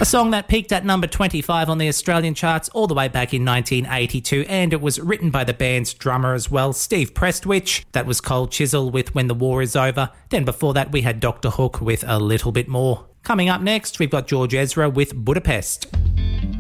A song that peaked at number 25 on the Australian charts all the way back in 1982, and it was written by the band's drummer as well, Steve Prestwich. That was Cold Chisel with When the War Is Over. Then before that we had Dr. Hook with A Little Bit More. Coming up next, we've got George Ezra with Budapest.